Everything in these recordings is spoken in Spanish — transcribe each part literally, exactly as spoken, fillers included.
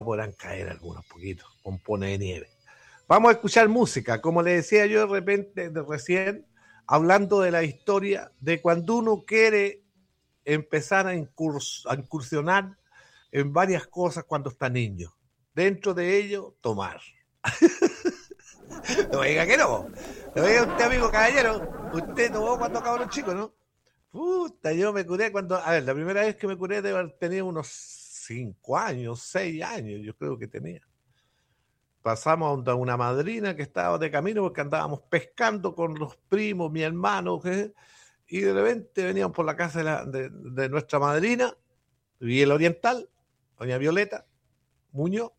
podrán caer algunos poquitos, pompones de nieve. Vamos a escuchar música, como le decía yo de repente, de recién, hablando de la historia de cuando uno quiere empezar a, incurs- a incursionar en varias cosas cuando está niño. Dentro de ello, tomar. No diga que no. No diga usted, amigo caballero. Usted tomó cuando cabrón chico, ¿no? Puta, yo me curé cuando... A ver, la primera vez que me curé debe haber tenido unos cinco años, seis años, yo creo que tenía. Pasamos a una madrina que estaba de camino porque andábamos pescando con los primos, mi hermano, ¿qué? Y de repente veníamos por la casa de, la, de, de nuestra madrina, y el oriental, doña Violeta Muñoz,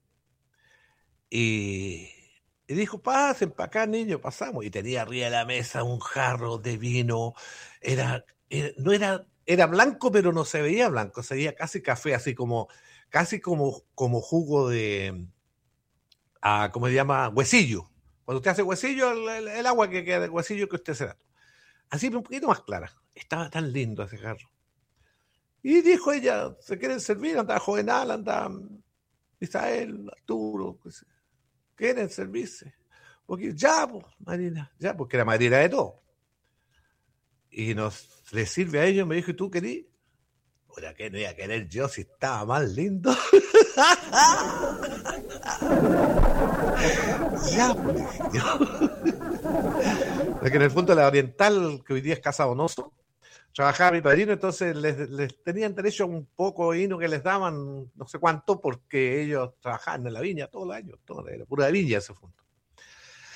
y, y dijo, pasen para acá, niños, pasamos. Y tenía arriba de la mesa un jarro de vino, era, era, no era, era blanco, pero no se veía blanco, se veía casi café, así como, casi como, como jugo de, ah, ¿cómo se llama? Huesillo. Cuando usted hace huesillo, el, el, el agua que queda del huesillo que usted se da. Así, un poquito más clara. Estaba tan lindo ese jarro. Y dijo ella, ¿se quieren servir? Andaba Jovenal, andaba Isael, Arturo, pues, ¿quieren servirse? Porque ya, pues, Marina, ya, porque era Marina de todo. Y nos le sirve a ellos, me dijo, ¿y tú querí? ¿Por qué no iba a querer yo si estaba más lindo? Ya, pues, yo. Porque en el fondo la oriental, que hoy día es Casa Donoso, trabajaba mi padrino, entonces les, les tenían derecho a un poco de vino que les daban, no sé cuánto, porque ellos trabajaban en la viña todos los años, todo, era pura viña ese fondo.